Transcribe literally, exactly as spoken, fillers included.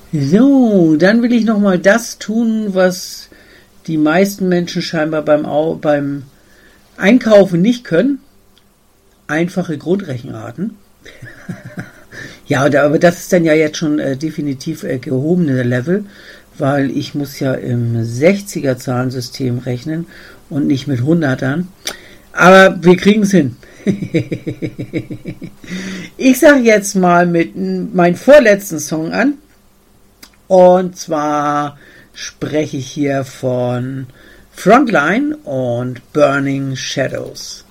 So, dann will ich nochmal das tun, was die meisten Menschen scheinbar beim, Au- beim Einkaufen nicht können. Einfache Grundrechenarten. Ja, da- aber das ist dann ja jetzt schon äh, definitiv äh, gehobene Level, weil ich muss ja im sechziger-Zahlensystem rechnen und nicht mit Hundertern. Aber wir kriegen es hin. Ich sage jetzt mal mit n- meinem vorletzten Song an. Und zwar spreche ich hier von Frontline und Burning Shadows.